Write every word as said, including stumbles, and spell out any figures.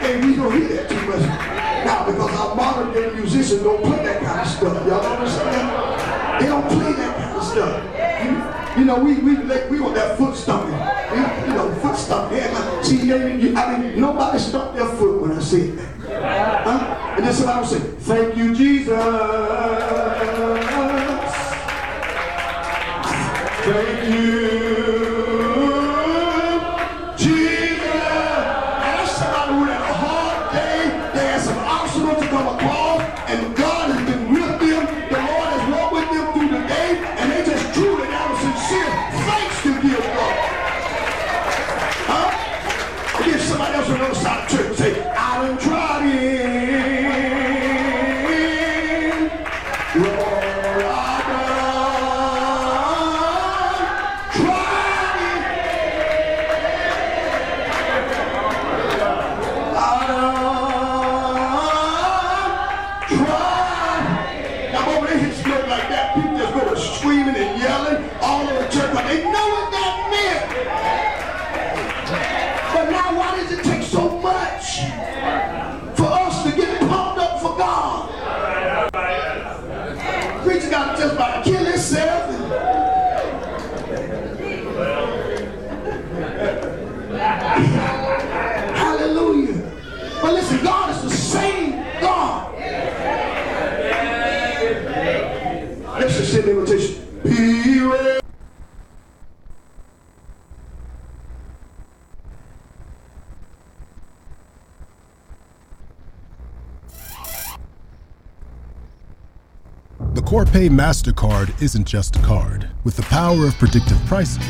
nowadays we don't hear that too much. Now, because our modern day musicians don't play that kind of stuff. Y'all understand? They don't play that kind of stuff. You, you know, we we like, we want that foot stomping. You, you know, foot stomping. Yeah, see, you, I mean, nobody stomped their foot when I said that. Huh? And then somebody will say, "Thank you, Jesus. Thank you." The Corpay MasterCard isn't just a card. With the power of predictive pricing,